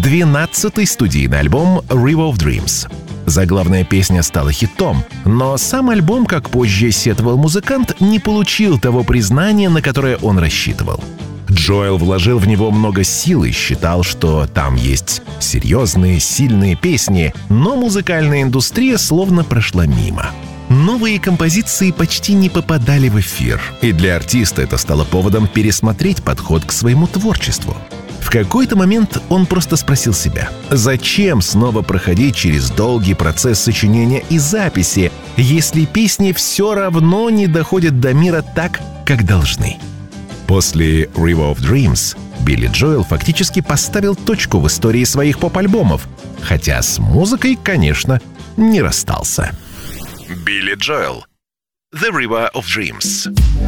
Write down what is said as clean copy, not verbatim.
12-й студийный альбом «River of Dreams». Заглавная песня стала хитом, но сам альбом, как позже сетовал музыкант, не получил того признания, на которое он рассчитывал. Джоэл вложил в него много сил и считал, что там есть серьезные, сильные песни, но музыкальная индустрия словно прошла мимо. Новые композиции почти не попадали в эфир, и для артиста это стало поводом пересмотреть подход к своему творчеству. В какой-то момент он просто спросил себя, зачем снова проходить через долгий процесс сочинения и записи, если песни все равно не доходят до мира так, как должны. После «River of Dreams» Билли Джоэл фактически поставил точку в истории своих поп-альбомов, хотя с музыкой, конечно, не расстался. Билли Джоэл, «The River of Dreams».